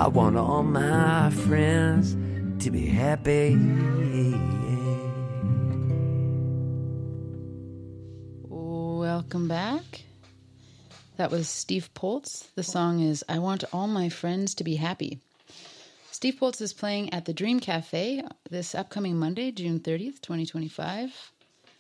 I want all my friends to be happy. Welcome back. That was Steve Poltz. The song is I Want All My Friends to Be Happy. Steve Poltz is playing at the Dream Cafe this upcoming Monday, June 30th, 2025.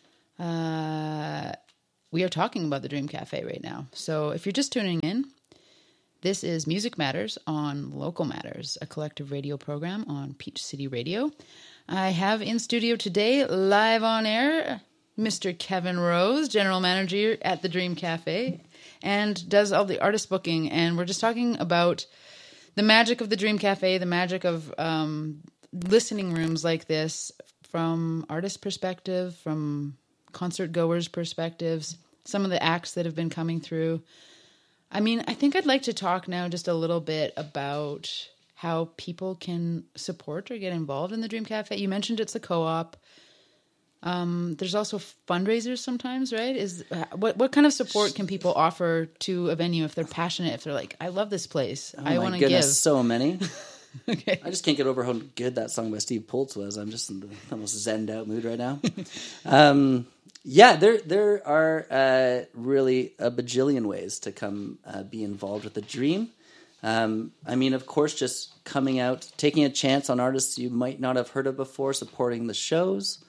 We are talking about the Dream Cafe right now. So if you're just tuning in, this is Music Matters on Local Matters, a collective radio program on Peach City Radio. I have in studio today, live on air, Mr. Kevin Rose, general manager at the Dream Cafe, and does all the artist booking. And we're just talking about the magic of the Dream Cafe, the magic of listening rooms like this from artist perspective, from concert goers' perspectives, some of the acts that have been coming through. I mean, I think I'd like to talk now just a little bit about how people can support or get involved in the Dream Cafe. You mentioned it's a co-op. There's also fundraisers sometimes, right? What kind of support can people offer to a venue if they're passionate, if they're like, I love this place, I want to give? So many. Okay. I just can't get over how good that song by Steve Poltz was. I'm just in the almost zened out mood right now. Yeah, there are really a bajillion ways to come be involved with the Dream. I mean, of course, just coming out, taking a chance on artists you might not have heard of before, supporting the shows.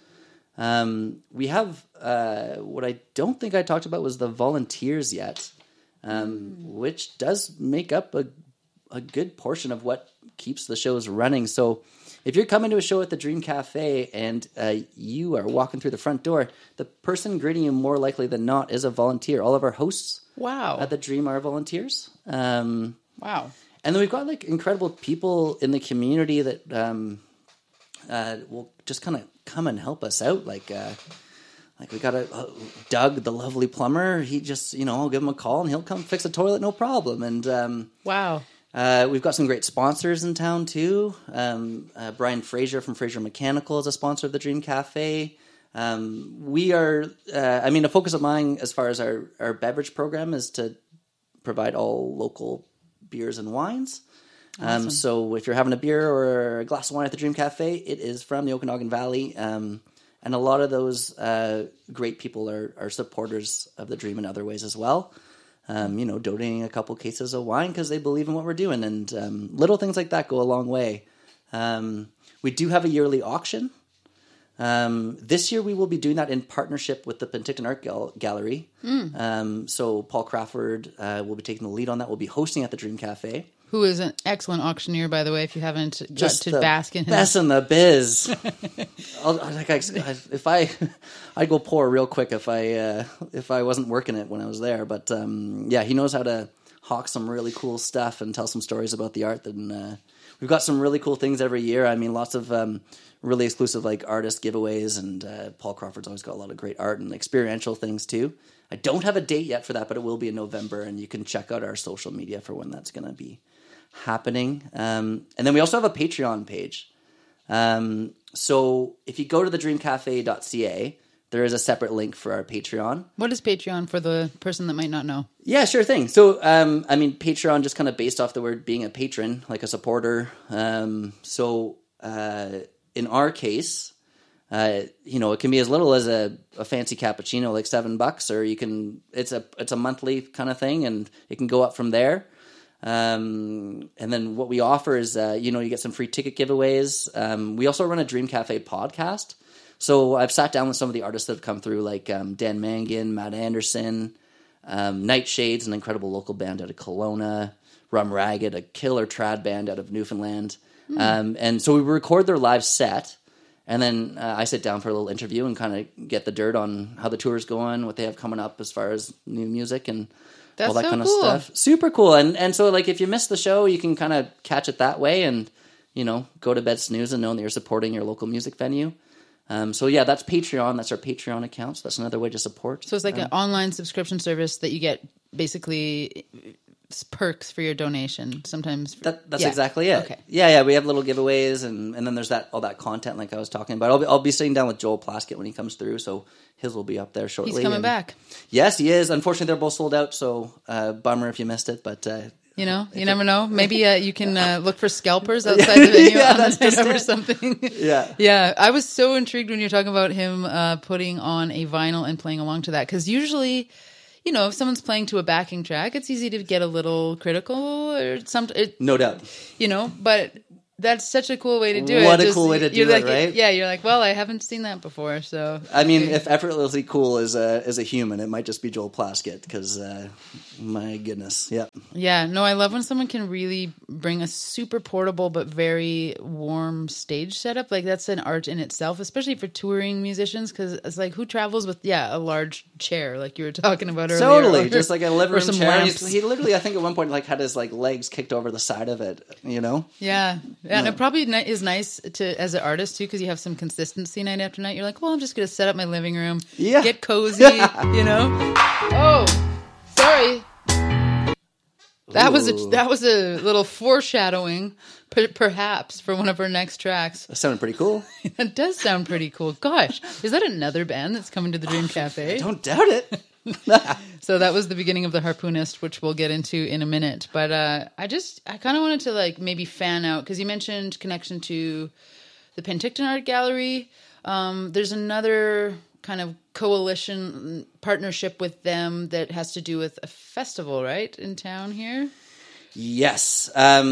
We have what I don't think I talked about was the volunteers yet, which does make up a good portion of what keeps the shows running. So if you're coming to a show at the Dream Cafe and you are walking through the front door, the person greeting you more likely than not is a volunteer. All of our hosts at the Dream are volunteers. Wow. And then we've got like incredible people in the community that will just kind of come and help us out. Like we got Doug, the lovely plumber. He just, I'll give him a call and he'll come fix a toilet, no problem. And wow. We've got some great sponsors in town too. Brian Fraser from Fraser Mechanical is a sponsor of the Dream Cafe. We are, a focus of mine as far as our beverage program is to provide all local beers and wines. Awesome. So if you're having a beer or a glass of wine at the Dream Cafe, it is from the Okanagan Valley. And a lot of those great people are supporters of the Dream in other ways as well. Donating a couple cases of wine because they believe in what we're doing. And little things like that go a long way. We do have a yearly auction. This year we will be doing that in partnership with the Penticton Art Gallery. So Paul Crawford will be taking the lead on that. We'll be hosting at the Dream Cafe. Who is an excellent auctioneer, by the way, if you haven't got to bask in his... best in the biz. I'd go poor real quick if I wasn't working it when I was there. But he knows how to hawk some really cool stuff and tell some stories about the art. And we've got some really cool things every year. I mean, lots of really exclusive like artist giveaways, and Paul Crawford's always got a lot of great art and experiential things too. I don't have a date yet for that, but it will be in November, and you can check out our social media for when that's going to be happening. And then we also have a Patreon page. So if you go to thedreamcafe.ca, there is a separate link for our Patreon. What is Patreon for the person that might not know? Yeah, sure thing. So, Patreon just kind of based off the word being a patron, like a supporter. In our case, it can be as little as a fancy cappuccino, like $7, or it's a monthly kind of thing, and it can go up from there. And then what we offer is, you get some free ticket giveaways. We also run a Dream Cafe podcast. So I've sat down with some of the artists that have come through, like Dan Mangan, Matt Anderson, Nightshades, an incredible local band out of Kelowna, Rum Ragged, a killer trad band out of Newfoundland. And so we record their live set, and then I sit down for a little interview and kind of get the dirt on how the tour's going, what they have coming up as far as new music and all that kind of stuff. Super cool. And so like if you miss the show, you can kind of catch it that way and, go to bed snoozing knowing that you're supporting your local music venue. That's Patreon. That's our Patreon account. So that's another way to support. So it's like an online subscription service that you get basically perks for your donation. Sometimes that's exactly it. Okay. Yeah. We have little giveaways, and then there's all that content like I was talking about. I'll be sitting down with Joel Plaskett when he comes through, so his will be up there shortly. He's coming back. Yes, he is. Unfortunately, they're both sold out, so bummer if you missed it. But You know, you never know. Maybe you can look for scalpers outside the venue on the night of or something. Yeah. Yeah. I was so intrigued when you were talking about him putting on a vinyl and playing along to that. Because usually, you know, if someone's playing to a backing track, it's easy to get a little critical or something. No doubt. You know, but that's such a cool way to do it. What a cool way to do it, right? Yeah, you're like, well, I haven't seen that before, so. I mean, if effortlessly cool is a human, it might just be Joel Plaskett, because my goodness, yeah. Yeah, no, I love when someone can really bring a super portable but very warm stage setup. Like, that's an art in itself, especially for touring musicians, because it's like, who travels with, a large chair, like you were talking about earlier. Totally, just like a living room some chair. lamps. He literally, I think at one point, like had his like legs kicked over the side of it, you know? Yeah. And it probably is nice to as an artist too, because you have some consistency night after night. You're like, well, I'm just going to set up my living room, get cozy, you know. Oh, sorry. That was a little foreshadowing, perhaps, for one of our next tracks. That sounded pretty cool. That does sound pretty cool. Gosh, is that another band that's coming to the Dream Cafe? Don't doubt it. So that was the beginning of the Harpoonist, which we'll get into in a minute. But I kind of wanted to like maybe fan out, because you mentioned connection to the Penticton Art Gallery. There's another kind of coalition partnership with them that has to do with a festival, right, in town here? Yes.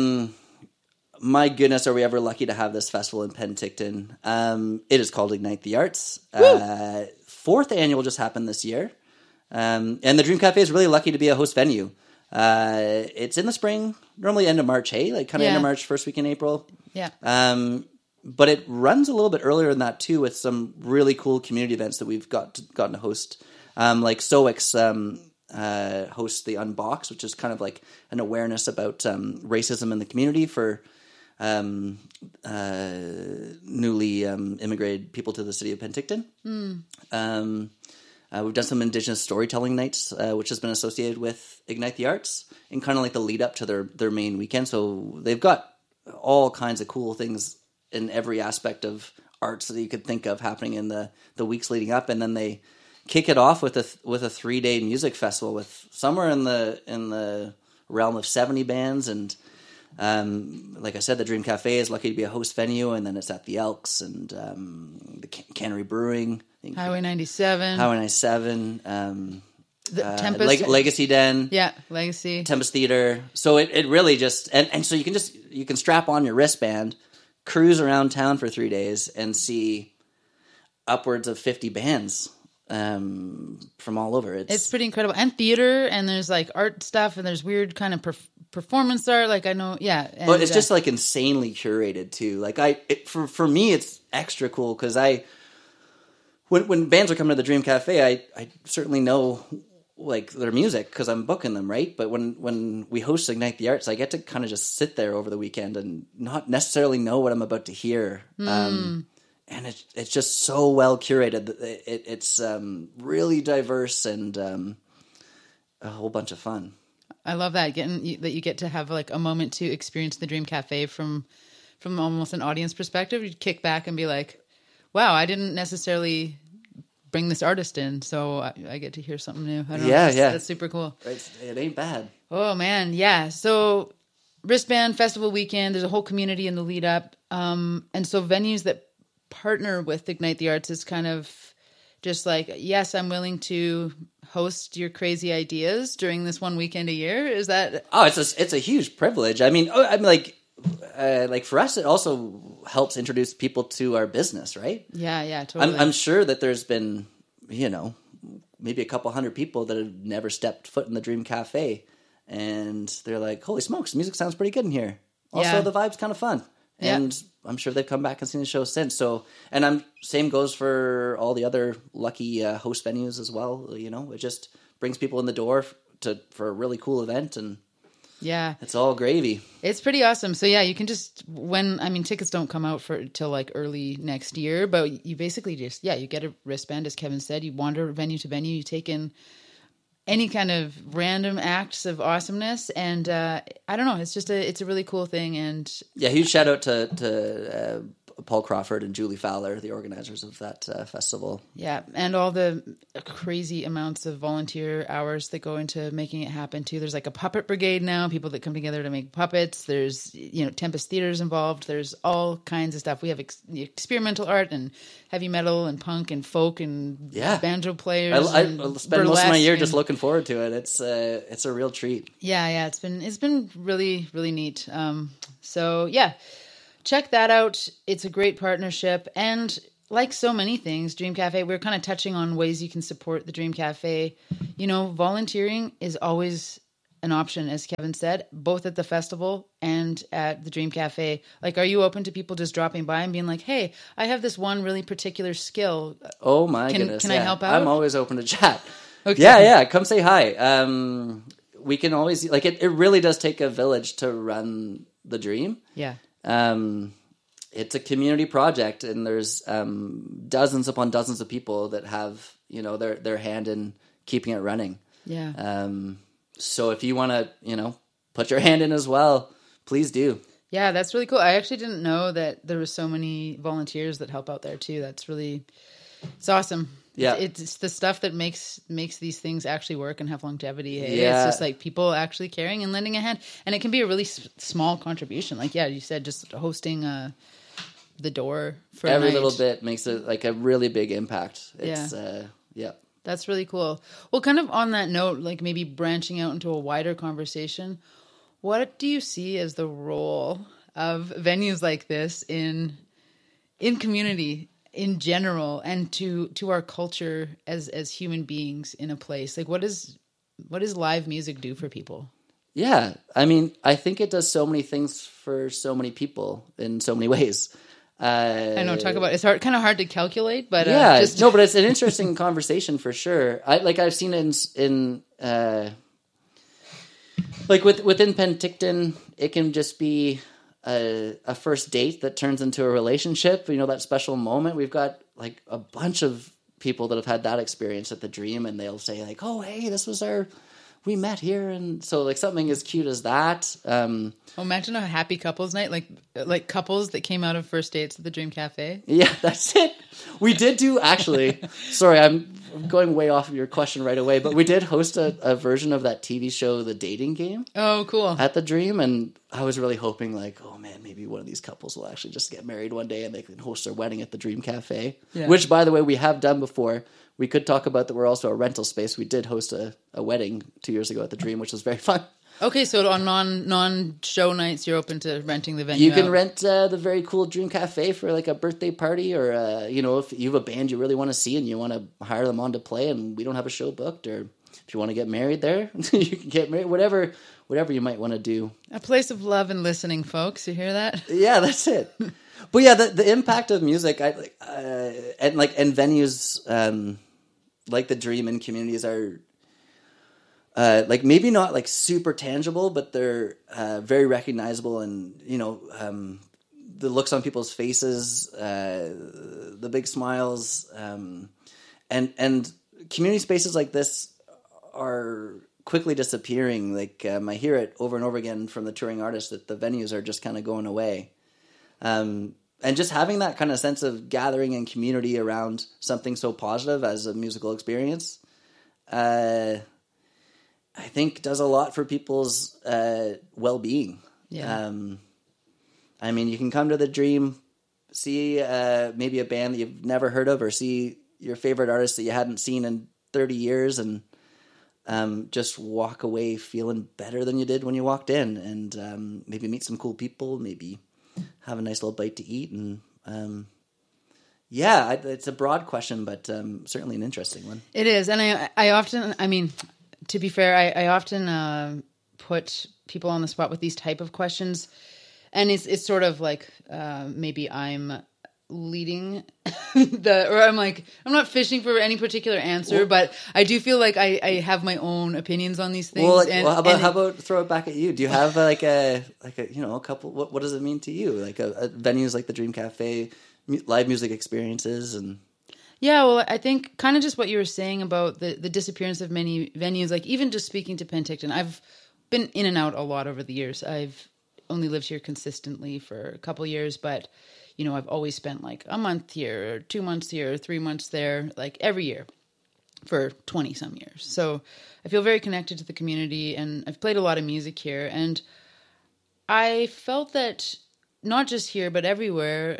My goodness, are we ever lucky to have this festival in Penticton. It is called Ignite the Arts. 4th annual just happened this year. And the Dream Cafe is really lucky to be a host venue. It's in the spring, normally end of March, like kind of end of March, first week in April. Yeah. But it runs a little bit earlier than that too, with some really cool community events that we've gotten to host. Like SOIX hosts the Unbox, which is kind of like an awareness about racism in the community for newly immigrated people to the city of Penticton. We've done some Indigenous storytelling nights, which has been associated with Ignite the Arts, and kind of like the lead up to their main weekend. So they've got all kinds of cool things in every aspect of arts that you could think of happening in the weeks leading up, and then they kick it off with a 3-day music festival with somewhere in the realm of 70 bands. And like I said, the Dream Cafe is lucky to be a host venue, and then it's at the Elks and the Cannery Brewing. Highway 97. Tempest. Legacy Den. Yeah, Legacy. Tempest Theater. So it really just... And so you can strap on your wristband, cruise around town for 3 days, and see upwards of 50 bands from all over. It's pretty incredible. And theater, and there's like art stuff, and there's weird kind of performance art. Like I know, yeah. And, but it's just like insanely curated too. Like for me, it's extra cool because when bands are coming to the Dream Cafe, I certainly know like their music because I'm booking them, right? But when we host Ignite the Arts, I get to kind of just sit there over the weekend and not necessarily know what I'm about to hear. And it's just so well curated. It's really diverse and a whole bunch of fun. I love that that you get to have like a moment to experience the Dream Cafe from almost an audience perspective. You kick back and be like, "Wow, I didn't necessarily bring this artist in, so I get to hear something new." I don't know. That's super cool. It ain't bad. Oh man, yeah. So wristband festival weekend. There's a whole community in the lead up, and so venues that partner with Ignite the Arts is kind of just like, yes, I'm willing to host your crazy ideas during this one weekend a year. Is that? Oh, it's a huge privilege. I mean, like for us, it also helps introduce people to our business, right? Yeah, totally. I'm sure that there's been, maybe a couple hundred people that have never stepped foot in the Dream Cafe, and they're like, "Holy smokes, the music sounds pretty good in here." Also, the vibe's kind of fun, and I'm sure they've come back and seen the show since. So, and same goes for all the other lucky host venues as well. It just brings people in the door for a really cool event, and it's all gravy. It's pretty awesome. So you can just tickets don't come out till like early next year, but you basically just you get a wristband, as Kevin said. You wander venue to venue, you take in any kind of random acts of awesomeness, and I don't know, it's just it's a really cool thing. And huge shout out to Paul Crawford and Julie Fowler, the organizers of that festival. Yeah, and all the crazy amounts of volunteer hours that go into making it happen too. There's like a puppet brigade now, people that come together to make puppets. There's, Tempest Theater's involved. There's all kinds of stuff. We have experimental art and heavy metal and punk and folk and banjo players. I spend most of my year just looking forward to it. It's a real treat. Yeah, it's been really, really neat. So yeah, check that out. It's a great partnership. And like so many things, Dream Cafe, we're kind of touching on ways you can support the Dream Cafe. Volunteering is always an option, as Kevin said, both at the festival and at the Dream Cafe. Like, are you open to people just dropping by and being like, hey, I have this one really particular skill. Oh my goodness. Can I help out? I'm always open to chat. Okay. Yeah. Come say hi. We can always, it really does take a village to run the Dream. Yeah. It's a community project, and there's dozens upon dozens of people that have their hand in keeping it running. Yeah. So if you want to put your hand in as well, please do. Yeah, that's really cool. I actually didn't know that there were so many volunteers that help out there too. It's awesome. Yeah, it's the stuff that makes these things actually work and have longevity. Hey? Yeah. It's just like people actually caring and lending a hand, and it can be a really small contribution. Like you said, just hosting the door for every little bit makes it like a really big impact. It's yeah. That's really cool. Well, kind of on that note, like maybe branching out into a wider conversation, what do you see as the role of venues like this in community in general, and to our culture as human beings in a place? Like, what does live music do for people? Yeah, I mean, I think it does so many things for so many people in so many ways. I know, talk about it's kind of hard to calculate, but but it's an interesting conversation for sure. I've seen it in within Penticton, it can just be a first date that turns into a relationship. That special moment. We've got like a bunch of people that have had that experience at the Dream, and they'll say like, "Oh, hey, we met here," and so like something as cute as that. Imagine a happy couples night, like couples that came out of first dates at the Dream Cafe. Yeah, that's it. We did do actually. Sorry, I'm going way off of your question right away, but we did host a version of that TV show, The Dating Game. Oh, cool! At the Dream, and I was really hoping like, oh man, maybe one of these couples will actually just get married one day and they can host their wedding at the Dream Cafe. Yeah. Which, by the way, we have done before. We could talk about that we're also a rental space. We did host a wedding 2 years ago at the Dream, which was very fun. Okay, so on non-show nights, you're open to renting the venue. You can rent the very cool Dream Cafe for like a birthday party, or if you have a band you really want to see and you want to hire them on to play, and we don't have a show booked, or if you want to get married there, you can get married. Whatever you might want to do. A place of love and listening, folks. You hear that? Yeah, that's it. But yeah, the impact of music, and venues like the Dream and communities are. Maybe not like super tangible, but they're very recognizable, and the looks on people's faces, the big smiles, and community spaces like this are quickly disappearing. I hear it over and over again from the touring artists that the venues are just kind of going away, and just having that kind of sense of gathering and community around something so positive as a musical experience. I think does a lot for people's well-being. Yeah. You can come to the Dream, see maybe a band that you've never heard of, or see your favorite artist that you hadn't seen in 30 years, and just walk away feeling better than you did when you walked in, and maybe meet some cool people, maybe have a nice little bite to eat, and it's a broad question, but certainly an interesting one. It is, and I often, to be fair, I often put people on the spot with these type of questions, and it's sort of like maybe I'm leading or I'm not fishing for any particular answer, but I do feel like I have my own opinions on these things. How about throw it back at you? Do you have a couple? What does it mean to you? Like a venues like the Dream Cafe, live music experiences, and. Yeah, well, I think kind of just what you were saying about the disappearance of many venues, like even just speaking to Penticton, I've been in and out a lot over the years. I've only lived here consistently for a couple years, but, I've always spent like a month here or 2 months here or 3 months there, like every year for 20 some years. So I feel very connected to the community, and I've played a lot of music here. And I felt that not just here, but everywhere,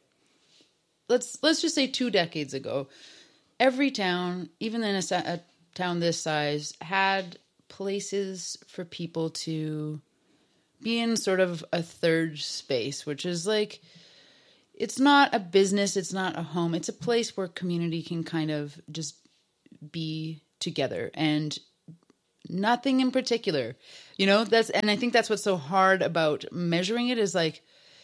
let's just say 2 decades ago, every town, even in a town this size, had places for people to be in sort of a third space, which is like, it's not a business, it's not a home, it's a place where community can kind of just be together and nothing in particular, and I think that's what's so hard about measuring it is like,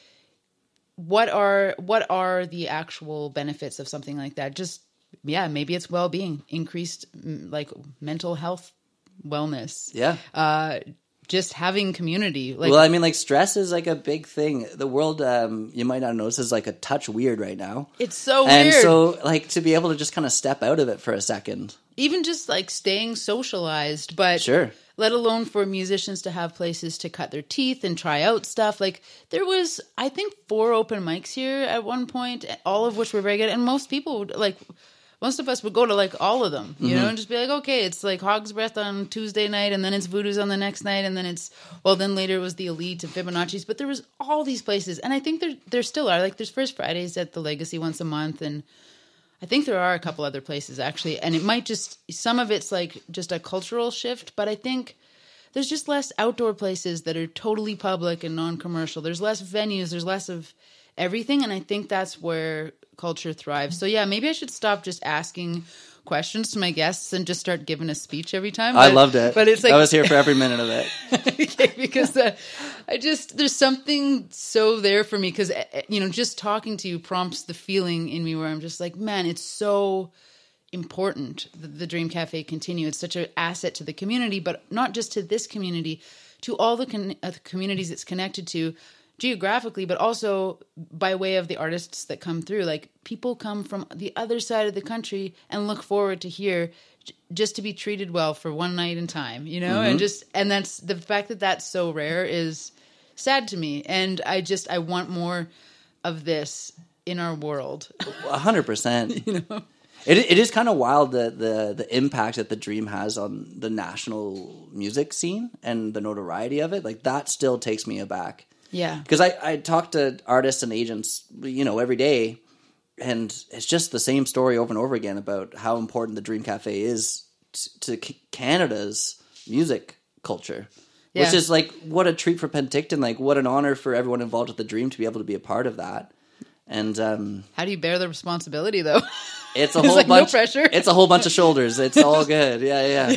what are the actual benefits of something like that? Just, maybe it's well-being, increased like mental health, wellness. Yeah. Just having community. Well, I mean, like stress is like a big thing. The world, you might not notice, is like a touch weird right now. It's so weird. And so like to be able to just kind of step out of it for a second. Even just like staying socialized, but sure. Let alone for musicians to have places to cut their teeth and try out stuff. Like there was, I think, 4 open mics here at one point, all of which were very good. And most of us would go to like all of them, you know, and just be like, okay, it's like Hog's Breath on Tuesday night, and then it's Voodoo's on the next night, and then then later it was the Elite and Fibonacci's. But there was all these places, and I think there still are. Like there's First Fridays at the Legacy once a month, and I think there are a couple other places actually, and it might just, some of it's like just a cultural shift, but I think there's just less outdoor places that are totally public and non-commercial. There's less venues, there's less of everything, and I think that's where culture thrives. So maybe I should stop just asking questions to my guests and just start giving a speech every time. I loved it. But it's like, I was here for every minute of it. Okay, because there's something so there for me, because just talking to you prompts the feeling in me where I'm just like, man, it's so important that the Dream Cafe continue. It's such an asset to the community, but not just to this community, to all the communities it's connected to geographically, but also by way of the artists that come through. Like people come from the other side of the country and look forward to here just to be treated well for one night in time, and that's the fact that that's so rare is sad to me. And I want more of this in our world. 100%. It is kind of wild the impact that the Dream has on the national music scene and the notoriety of it. Like that still takes me aback. Yeah. Because I talk to artists and agents, every day, and it's just the same story over and over again about how important the Dream Cafe is to Canada's music culture. Yeah. Which is like, what a treat for Penticton. Like, what an honor for everyone involved with the Dream to be able to be a part of that. And how do you bear the responsibility, though? It's a whole bunch. No pressure. It's a whole bunch of shoulders. It's all good. Yeah.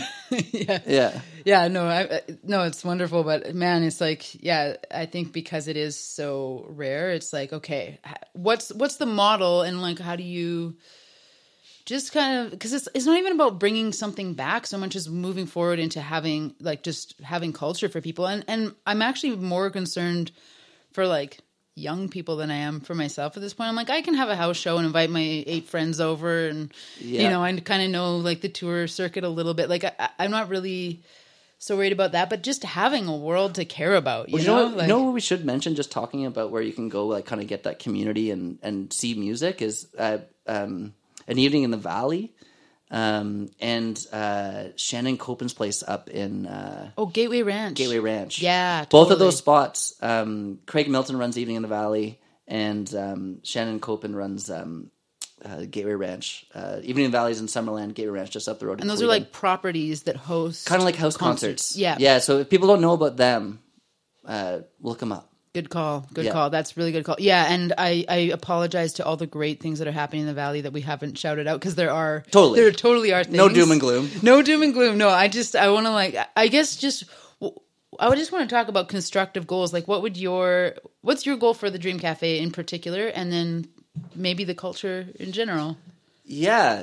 Yeah. No, it's wonderful. But man, it's like, I think because it is so rare, it's like, okay, what's the model, and like, how do you just kind of, because it's not even about bringing something back so much as moving forward into having culture for people, and I'm actually more concerned for like young people than I am for myself at this point. I'm like, I can have a house show and invite my 8 friends over, and I kind of know like the tour circuit a little bit. Like I'm not really so worried about that, but just having a world to care about. You know what we should mention, just talking about where you can go, like kind of get that community and see music, is An Evening in the Valley. And Shannon Copen's place up in Gateway Ranch. Yeah, totally. Both of those spots. Craig Milton runs Evening in the Valley, and Shannon Copen runs Gateway Ranch. Evening in the Valley is in Summerland. Gateway Ranch just up the road. And those are like properties that host kind of like house concerts. Yeah. So if people don't know about them, look them up. Good call. Good call. That's really good call. Yeah, and I apologize to all the great things that are happening in the Valley that we haven't shouted out, because there totally are things. No doom and gloom. No doom and gloom. No, I just want to I just want to talk about constructive goals. Like, what's your goal for the Dream Cafe in particular, and then maybe the culture in general? Yeah.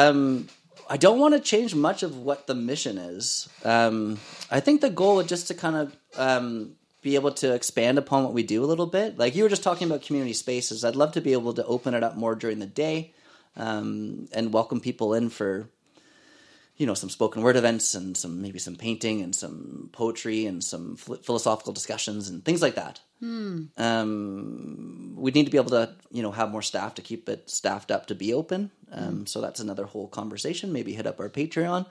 I don't want to change much of what the mission is. I think the goal is just to kind of be able to expand upon what we do a little bit. Like you were just talking about community spaces. I'd love to be able to open it up more during the day, and welcome people in for some spoken word events and maybe some painting and some poetry and some philosophical discussions and things like that. We need to be able to, have more staff to keep it staffed up to be open. So that's another whole conversation. Maybe hit up our Patreon.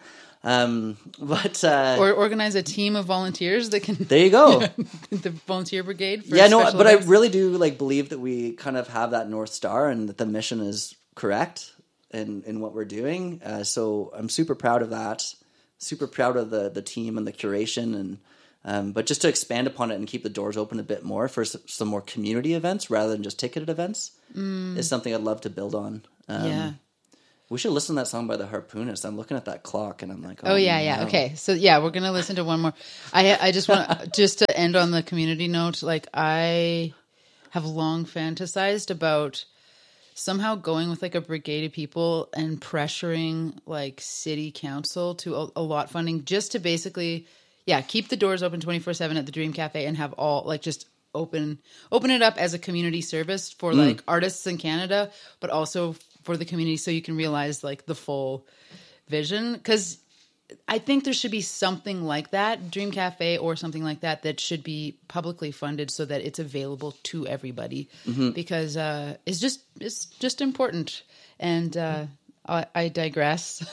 Or organize a team of volunteers that can. There you go. The volunteer brigade. But I really do believe that we kind of have that North Star and that the mission is correct in what we're doing. So I'm super proud of that. Super proud of the team and the curation and. But just to expand upon it and keep the doors open a bit more for some more community events rather than just ticketed events is something I'd love to build on. We should listen to that song by the Harpoonist. I'm looking at that clock and I'm like, oh yeah. No. Okay. So we're going to listen to one more. I just want just to end on the community note. Like I have long fantasized about somehow going with like a brigade of people and pressuring like city council to a lot funding just to basically keep the doors open 24/7 at the Dream Cafe and have all like just open it up as a community service for like artists in Canada, but also for the community so you can realize like the full vision. Because I think there should be something like that, Dream Cafe or something like that should be publicly funded so that it's available to everybody because it's just important. And I digress.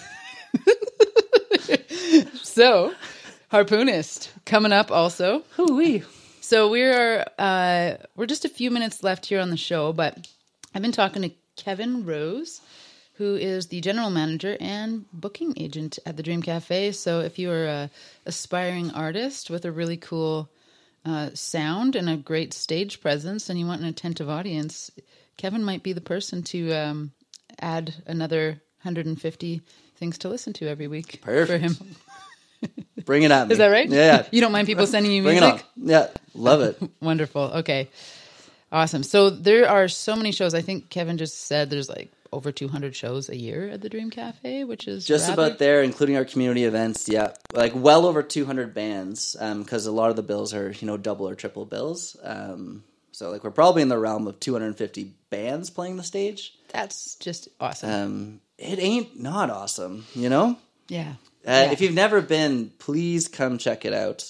So... Harpoonist coming up also. Hoo-wee. So we're just a few minutes left here on the show, but I've been talking to Kevin Rose, who is the general manager and booking agent at the Dream Cafe. So if you're a aspiring artist with a really cool sound and a great stage presence and you want an attentive audience, Kevin might be the person to add another 150 things to listen to every week. Perfect. For him. Bring it at me. Is that right? Yeah. You don't mind people sending you music? Bring it on. Yeah, love it. Wonderful. Okay. Awesome. So there are so many shows. I think Kevin just said there's like over 200 shows a year at the Dream Cafe, which is just about there, including our community events. Yeah, like well over 200 bands because a lot of the bills are double or triple bills. So like we're probably in the realm of 250 bands playing the stage. That's just awesome. It ain't not awesome, Yeah. If you've never been, please come check it out.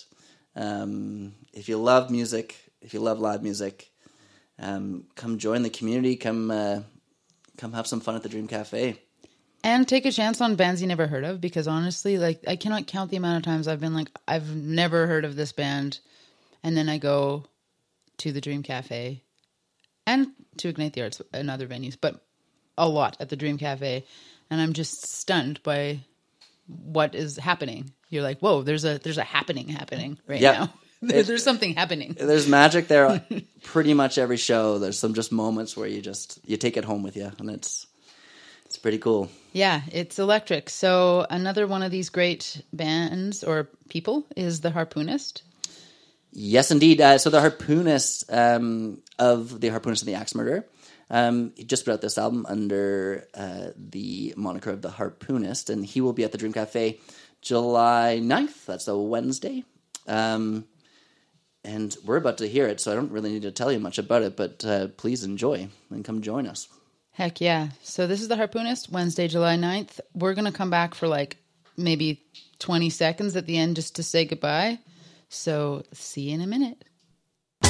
If you love music, if you love live music, come join the community. Come have some fun at the Dream Cafe. And take a chance on bands you never heard of, because honestly, like I cannot count the amount of times I've been like, I've never heard of this band. And then I go to the Dream Cafe and to Ignite the Arts and other venues, but a lot at the Dream Cafe. And I'm just stunned by what is happening. You're like, whoa, there's a happening right now. There's something happening. There's magic there. Pretty much every show, there's some just moments where you take it home with you, and it's pretty cool. Yeah, it's electric. So another one of these great bands or people is the Harpoonist. Yes, indeed. So the Harpoonist of the Harpoonist and the Axe Murderer. He just put out this album under the moniker of the Harpoonist, and he will be at the Dream Cafe July 9th. That's a Wednesday. And we're about to hear it, so I don't really need to tell you much about it, but please enjoy and come join us. Heck yeah. So this is the Harpoonist, Wednesday, July 9th. We're going to come back for like maybe 20 seconds at the end just to say goodbye. So see you in a minute.